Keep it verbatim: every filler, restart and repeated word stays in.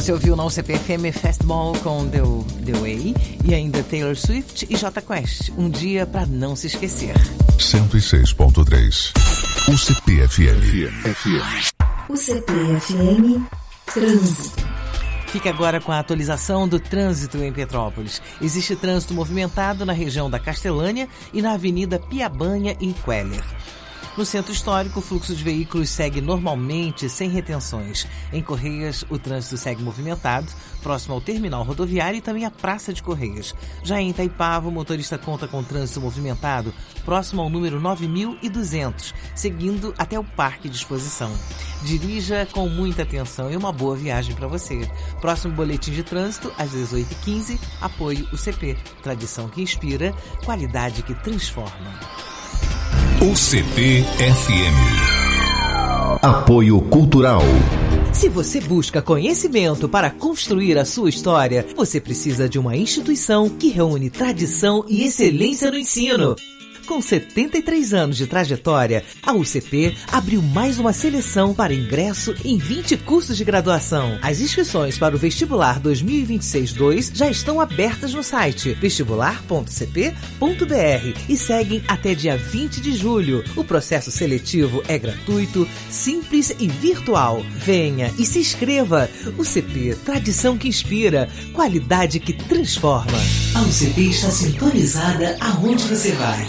Você ouviu na U C P F M Fastball com The, The Way e ainda Taylor Swift e Jota Quest. Um dia pra não se esquecer. cento e seis ponto três U C P F M. U C P F M Trânsito. Fique agora com a atualização do trânsito em Petrópolis. Existe trânsito movimentado na região da Castelânia e na Avenida Piabanha e Queller. No centro histórico, o fluxo de veículos segue normalmente, sem retenções. Em Correias, o trânsito segue movimentado, próximo ao terminal rodoviário e também à Praça de Correias. Já em Itaipava, o motorista conta com trânsito movimentado, próximo ao número nove mil e duzentos, seguindo até o Parque de Exposição. Dirija com muita atenção e uma boa viagem para você. Próximo boletim de trânsito, às dezoito e quinze, apoio U C P. Tradição que inspira, qualidade que transforma. U C P F M. Apoio Cultural. Se você busca conhecimento para construir a sua história, você precisa de uma instituição que reúne tradição e excelência no ensino. Com setenta e três anos de trajetória, a U C P abriu mais uma seleção para ingresso em vinte cursos de graduação. As inscrições para o Vestibular dois mil e vinte e seis dois já estão abertas no site vestibular ponto c p ponto b r e seguem até dia vinte de julho. O processo seletivo é gratuito, simples e virtual. Venha e se inscreva. U C P, tradição que inspira, qualidade que transforma. A U C P está sintonizada aonde você vai.